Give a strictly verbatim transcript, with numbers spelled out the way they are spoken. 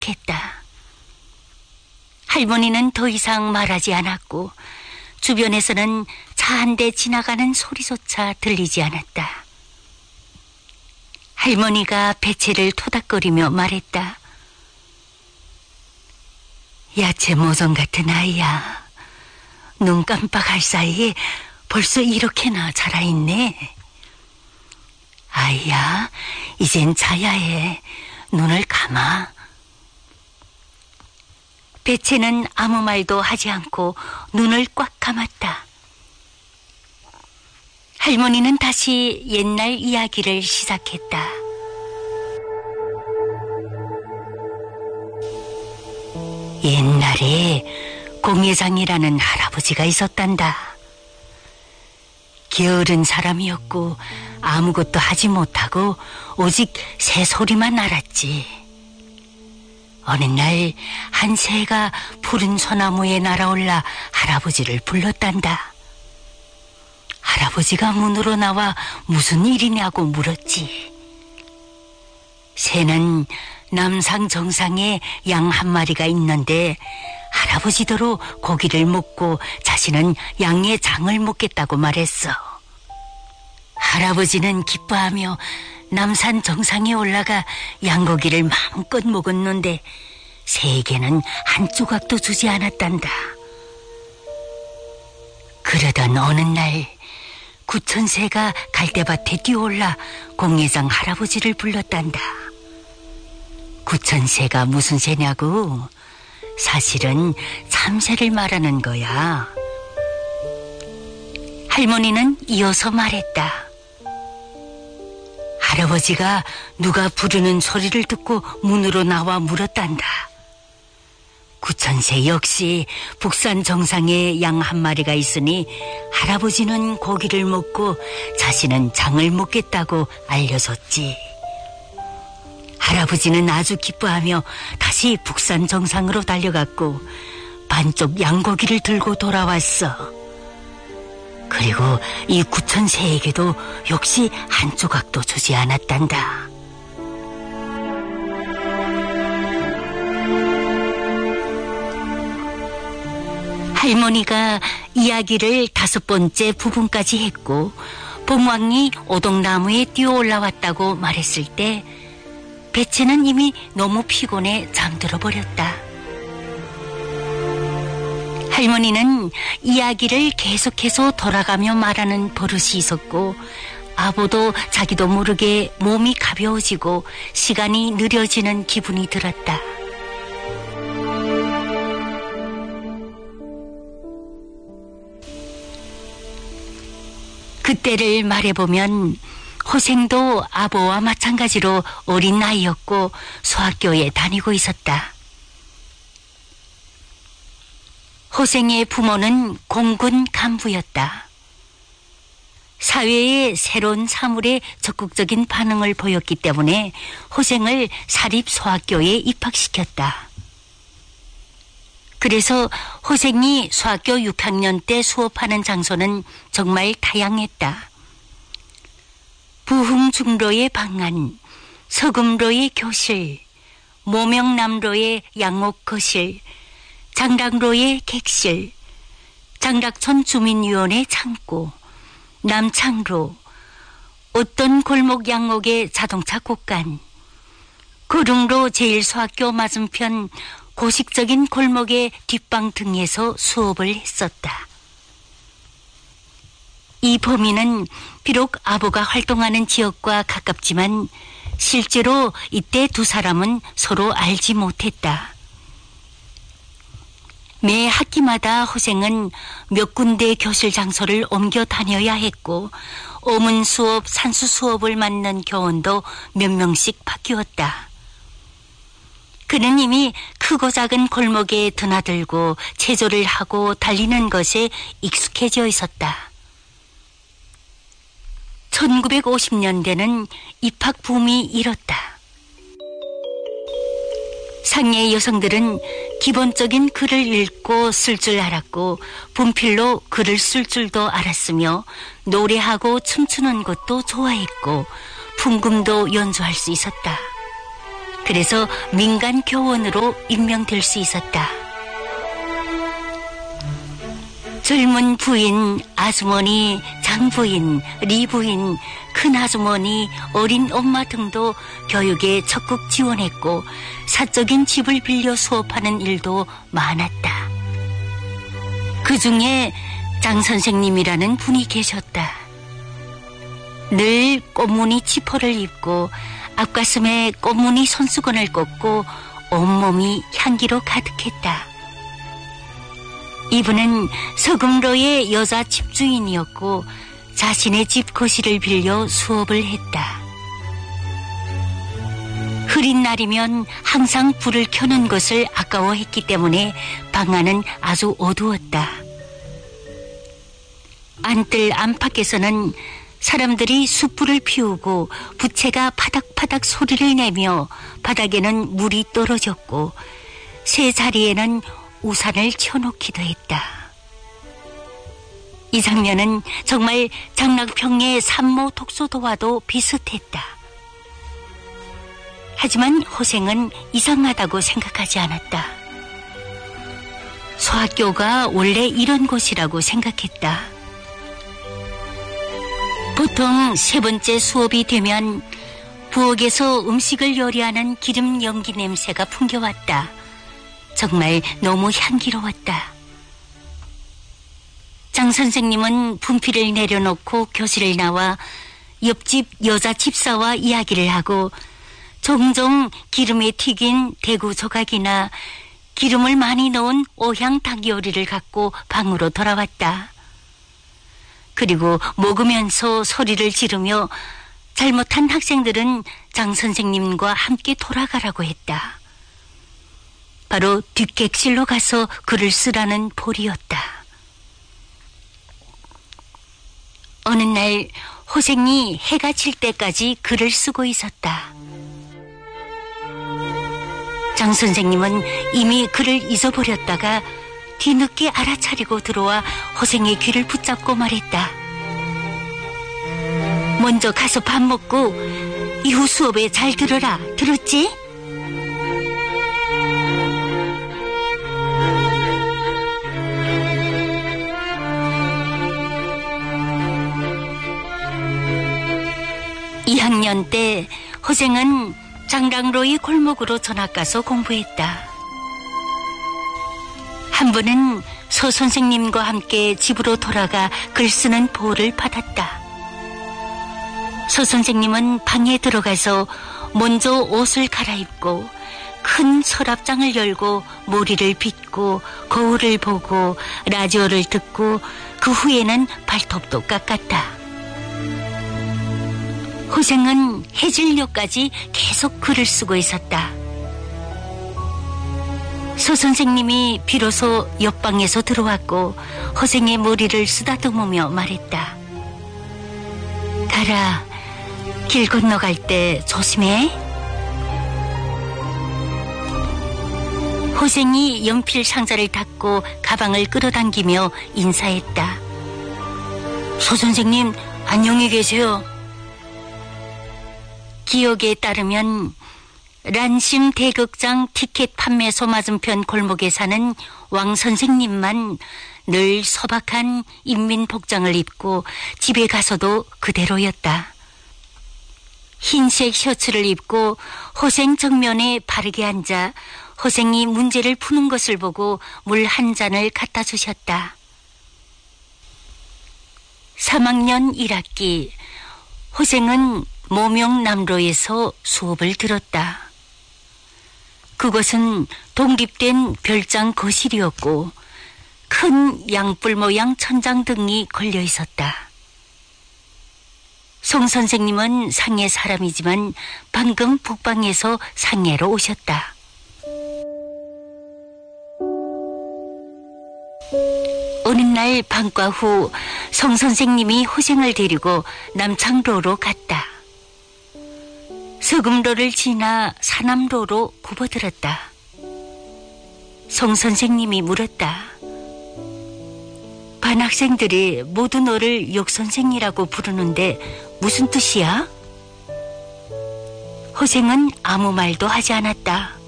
했다. 할머니는 더 이상 말하지 않았고 주변에서는 차 한 대 지나가는 소리조차 들리지 않았다. 할머니가 배채를 토닥거리며 말했다. 야채 모종 같은 아이야. 눈 깜빡할 사이에 벌써 이렇게나 자라있네. 아이야, 이젠 자야 해. 눈을 감아. 배채는 아무 말도 하지 않고 눈을 꽉 감았다. 할머니는 다시 옛날 이야기를 시작했다. 옛날에 공예장이라는 할아버지가 있었단다. 게으른 사람이었고 아무것도 하지 못하고 오직 새소리만 알았지. 어느 날 한 새가 푸른 소나무에 날아올라 할아버지를 불렀단다. 할아버지가 문으로 나와 무슨 일이냐고 물었지. 새는 남상 정상에 양 한 마리가 있는데 할아버지더러 고기를 먹고 자신은 양의 장을 먹겠다고 말했어. 할아버지는 기뻐하며 남산 정상에 올라가 양고기를 마음껏 먹었는데 새에게는 한 조각도 주지 않았단다. 그러던 어느 날 구천새가 갈대밭에 뛰어올라 공예장 할아버지를 불렀단다. 구천새가 무슨 새냐고? 사실은 참새를 말하는 거야. 할머니는 이어서 말했다. 할아버지가 누가 부르는 소리를 듣고 문으로 나와 물었단다. 구천새 역시 북산 정상에 양 한 마리가 있으니 할아버지는 고기를 먹고 자신은 장을 먹겠다고 알려줬지. 할아버지는 아주 기뻐하며 다시 북산 정상으로 달려갔고 반쪽 양고기를 들고 돌아왔어. 그리고 이 구천새에게도 역시 한 조각도 주지 않았단다. 할머니가 이야기를 다섯 번째 부분까지 했고 봉황이 오동나무에 뛰어 올라왔다고 말했을 때 배채는 이미 너무 피곤해 잠들어 버렸다. 할머니는 이야기를 계속해서 돌아가며 말하는 버릇이 있었고 아보도 자기도 모르게 몸이 가벼워지고 시간이 느려지는 기분이 들었다. 그때를 말해보면 호생도 아보와 마찬가지로 어린 나이였고 소학교에 다니고 있었다. 호생의 부모는 공군 간부였다. 사회의 새로운 사물에 적극적인 반응을 보였기 때문에 호생을 사립소학교에 입학시켰다. 그래서 호생이 소학교 육 학년 때 수업하는 장소는 정말 다양했다. 부흥중로의 방안, 서금로의 교실, 모명남로의 양옥거실, 장락로의 객실, 장락촌 주민위원회 창고, 남창로, 어떤 골목 양옥의 자동차 곳간, 거릉로 제일소학교 맞은편 고식적인 골목의 뒷방 등에서 수업을 했었다. 이 범위는 비록 아보가 활동하는 지역과 가깝지만 실제로 이때 두 사람은 서로 알지 못했다. 매 학기마다 호생은 몇 군데 교실 장소를 옮겨 다녀야 했고 어문 수업, 산수 수업을 맡는 교원도 몇 명씩 바뀌었다. 그는 이미 크고 작은 골목에 드나들고 체조를 하고 달리는 것에 익숙해져 있었다. 천구백오십 년대는 입학 붐이 일었다. 상해 여성들은 기본적인 글을 읽고 쓸 줄 알았고 분필로 글을 쓸 줄도 알았으며 노래하고 춤추는 것도 좋아했고 풍금도 연주할 수 있었다. 그래서 민간 교원으로 임명될 수 있었다. 젊은 부인, 아주머니, 장부인, 리부인, 큰아주머니, 어린 엄마 등도 교육에 적극 지원했고 사적인 집을 빌려 수업하는 일도 많았다. 그 중에 장 선생님이라는 분이 계셨다. 늘 꽃무늬 치포를 입고 앞가슴에 꽃무늬 손수건을 꽂고 온몸이 향기로 가득했다. 이분은 서금로의 여자 집주인이었고 자신의 집 거실을 빌려 수업을 했다. 흐린 날이면 항상 불을 켜는 것을 아까워했기 때문에 방 안은 아주 어두웠다. 안뜰 안팎에서는 사람들이 숯불을 피우고 부채가 파닥파닥 소리를 내며 바닥에는 물이 떨어졌고 새 자리에는 우산을 쳐놓기도 했다. 이 장면은 정말 장락평의 산모 독소도와도 비슷했다. 하지만 호생은 이상하다고 생각하지 않았다. 소학교가 원래 이런 곳이라고 생각했다. 보통 세 번째 수업이 되면 부엌에서 음식을 요리하는 기름 연기 냄새가 풍겨왔다. 정말 너무 향기로웠다. 장 선생님은 분필을 내려놓고 교실을 나와 옆집 여자 집사와 이야기를 하고 종종 기름에 튀긴 대구 조각이나 기름을 많이 넣은 오향 닭 요리를 갖고 방으로 돌아왔다. 그리고 먹으면서 소리를 지르며 잘못한 학생들은 장 선생님과 함께 돌아가라고 했다. 바로 뒷객실로 가서 글을 쓰라는 볼이었다. 어느 날 호생이 해가 질 때까지 글을 쓰고 있었다. 장 선생님은 이미 글을 잊어버렸다가 뒤늦게 알아차리고 들어와 호생의 귀를 붙잡고 말했다. 먼저 가서 밥 먹고 이후 수업에 잘 들어라. 들었지? 이 학년 때 호생은 장랑로의 골목으로 전학 가서 공부했다. 한 번은 서 선생님과 함께 집으로 돌아가 글 쓰는 보호를 받았다. 서 선생님은 방에 들어가서 먼저 옷을 갈아입고 큰 서랍장을 열고 머리를 빗고 거울을 보고 라디오를 듣고 그 후에는 발톱도 깎았다. 호생은 해질녘까지 계속 글을 쓰고 있었다. 서 선생님이 비로소 옆방에서 들어왔고 호생의 머리를 쓰다듬으며 말했다. 가라, 길 건너갈 때 조심해. 호생이 연필 상자를 닫고 가방을 끌어당기며 인사했다. 서 선생님, 안녕히 계세요. 기억에 따르면 란심 대극장 티켓 판매소 맞은편 골목에 사는 왕 선생님만 늘 소박한 인민 복장을 입고 집에 가서도 그대로였다. 흰색 셔츠를 입고 호생 정면에 바르게 앉아 호생이 문제를 푸는 것을 보고 물 한 잔을 갖다 주셨다. 삼 학년 일 학기 호생은 모명남로에서 수업을 들었다. 그것은 독립된 별장 거실이었고 큰 양뿔 모양 천장 등이 걸려 있었다. 송 선생님은 상해 사람이지만 방금 북방에서 상해로 오셨다. 어느 날 방과 후 송 선생님이 호생을 데리고 남창로로 갔다. 서금로를 지나 사남로로 굽어들었다. 송 선생님이 물었다. 반 학생들이 모두 너를 욕선생이라고 부르는데 무슨 뜻이야? 호생은 아무 말도 하지 않았다.